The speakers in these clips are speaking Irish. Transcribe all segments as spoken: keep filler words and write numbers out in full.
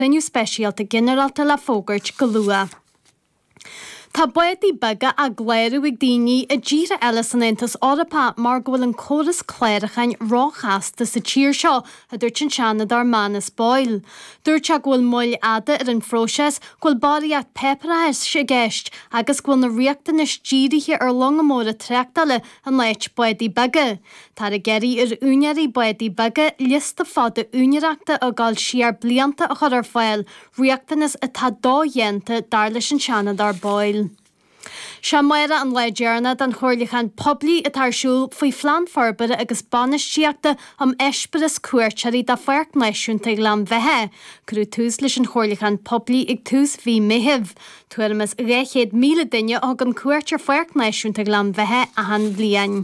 Reniu speisialta generalta le fógairt go lua. Tá buí baga a gléirú ag daoine a ddíra eile san Aontas Eorpa mar bhfuil an córas cléirechain ráchasta sa tír seo a dúirt sin seanna dar manas báil. Dúirt a ghfuil muil ada ar an phróiseas ghfuil baríocht pepráis sé gceist agus ghfuil na riachtanas ddíirithe ar longamóra treachtaile an leit buí baga. Tá a geirí ar úneirí buí baga lista fada úneireachta a gáil siar blianta a chur ar fáil riachtanas a tá dóhéanta dar leis an seanna dar báil. Seamuire an leidearna an chóirlichan poblí a tarsúil faoi phlean forbara agus banistíochta am eisperas cuairtearí dá fearc neisiúnta glan bheitthe, curú tús leis an chóirlichan poblí ag tús bhí mithimh. Tuairmas réchéad míle duine ag an cuairtear fearc neisiúnta glan bheitthe a han bliain.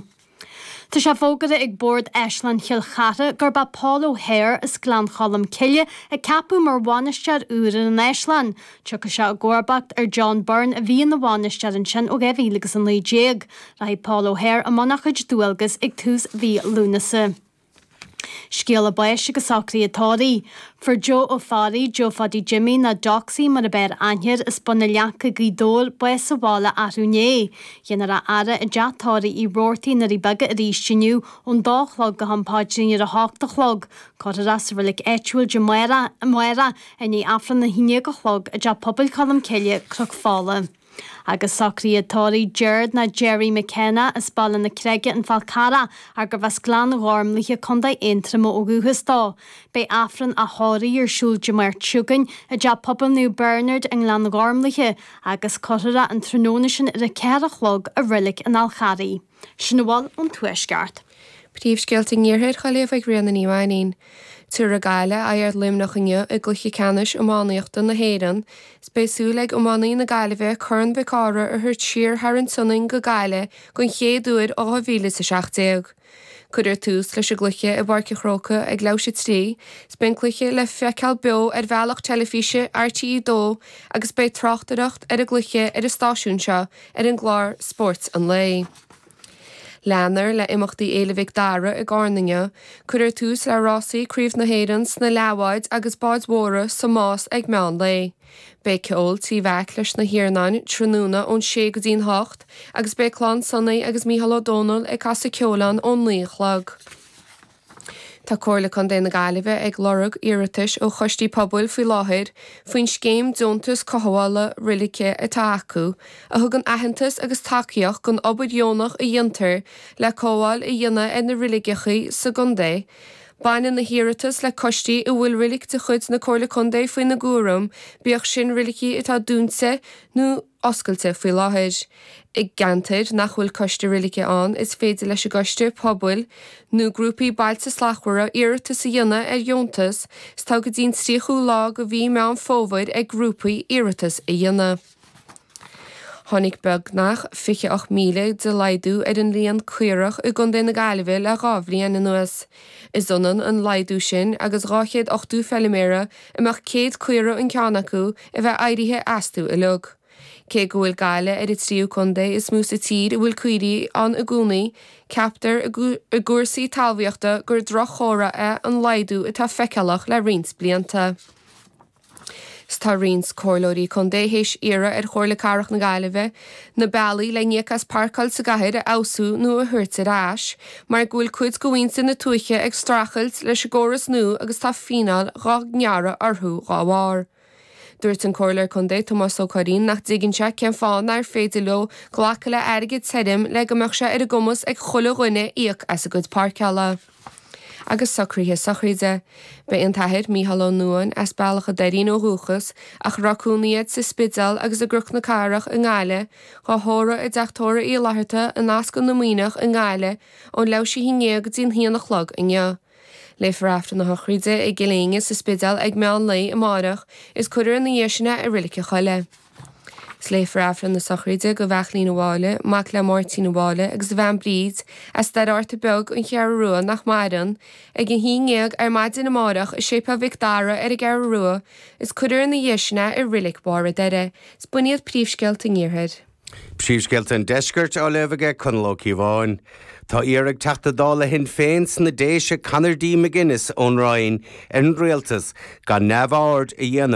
Tá sé fógada ag bord Eislan Chilchata gur ba Paul O'Hare is glán cholam ciile a capú mar bhainistear úra an Eislan. Tucha se a gcóirbacht ar John Byrne a bhí na bhainistear an sin ó gheimhílagus an léideag. Raí Paul O'Hare a monachid dúalgus ag tús bhí lúnasa. Scéal a báis agus sacraí atáí. For Joe O'Farry, Joe Faddy Jimmy na doxí mar a beir anhir is buna leacha grídór bues a bhála arúné. Dhéanar a ara a deatáí í róirtaí na rí baga a ríistiniu ón dálog go hampáidrin ar a háachtalog. Cod a ras rilik etuil de muera a muera a ní afran na híine go chlog a de pobl colm ceile crug fála. Agus sacraí atáí Jared na Jerry McKenna is ballan na creige an Falcara ar gur bheits glán ghormlíthe chunda intrama ó gúhastá. Bei afran a háirí ar siúl de mar tugain a de pobl nú Bernard an glán ghormlíthe agus cotara an tróna sin ar a ceir a chlog a rilik an Alcharí. Sin bháil an tuaisceart. Príomhscéalta níorthaid chaléomh ag rian na níomhaín. Tuair a gaile a ar limnachanne i gluiche canis ómánaíochta na héan, spéisiúlaigh ómánaí na gaiileheh chun bhecára ar thuirt siar thar an sunning go gaile gon chéadúid ó bhíle sa seachtaíoch. Cuidir tús leis a gluiche i bharce chróca ag leise trí, spin gluiche le feiceáil beo ar bhealach telefíse R T E dó agus bé trochtadacht ar a gluiche ar a stáisiún seo ar an gláir sport an lei. Leanar le imachtaí éilehigh dara i gáirninge, chuidir tús le rásaí críomh na héans na leabhaid agus báid mhóra sa más ag meán lei. Bé ceol tí bheic leis na hiarnain tróna ón sé go dtíon hocht agus bé chlán sannaí agus Mícheál O'Donnell ag casa ceolan ón líochlag. Tá cóirla chun déna gaiileh ag lorug iiritas ó chustí pobail faoi láthir faoin scéim dúntas cohála rilice atá acu a thug an aitheantas agus takeíoch gon obaid dheonach a diontar le cóháil i dhéine ina riligechaí sa gundé. Bainan na hiiritas le costí i bhfuil rilik de chud na cóirla chundé faoin na gúram, bíoch sin rilicí atá dúnsa nó oscailte faoi láthir. I gantaid nach bhfuil coiste rilice an is féidir leis a goiste pobail nó grúpaí bailte slachhuara iiritas a dhéine ar dheontas, stá go dtíon stríochú lá go bhí meán fómhaid ag grúpaí iiritas a dhéine. Honnig beagnach fiche ach míle de laidú ar an líon cuireach i gundé na gaiileheh le gábhríon na nuas. Is donan an laidú sin agus ráchéad ochtú felliméra amach céad cuire an ceannaú a bheith airithe asú i lug. Cé go bhfuil gaile ar i tríú chundé is mús a tír i bhfuil cuirí an a gúnaí, ceaptar a gúrsaí talmhaíochta gur droch chóra é an laidú atá feicealach le rins blianta. Tá rins cóirlóirí chun déhéis ire ar chóirla carach na gaiileheh, na bailí le níchas parcail sa gaiir a ausú nó a thuirte ráis, mar ghfuil cuid go bhainte na tuaiche ag strachailt leis a ggóras nó agus tá fináil rá neara arthú ráhhar. Dúirt an cóirleir chun dé Tomás Ó Cadín nach d'iginnse cean fáin ar féidir leo ghlacha le airgid sadim le go meach se ar a gomas ag chola ghine íoc as a gud parceala. Agus sacríthe sacríide, be an taithid Mícheál nuan as bailach a deirín ó rúchas ach racúniad sa spidal agus a gruch na carach in gáile, chá thóra i deachtóra í láthirta a nascan na muoineach in gáile ón leabh sí híine go dtíon híanach log inne. Le farafta na hochríide i giléinge sa spidal ag meán lei a márach is cuidir na dhéisina a rilice choile. Sléifar afran na sacríide go bhechlín bháile, mac le mórtí na bháile agus bhean bríd as dar áirta beg an chear rua nach maidan ag an híineag ar maidin na márach a sépa vicdára ar a gar rua is cuidir na dhéisina i rilik bára deire, is buíad príomhsceilt a níorthaid. Príomhsceilt an deisgurt ó leibhige chun Loki bháin. Tá iarag teachta dála hin féin na déise Conor D. McGuinness ón Ráin ar an Rialtas gan neamh ard i dhéanamh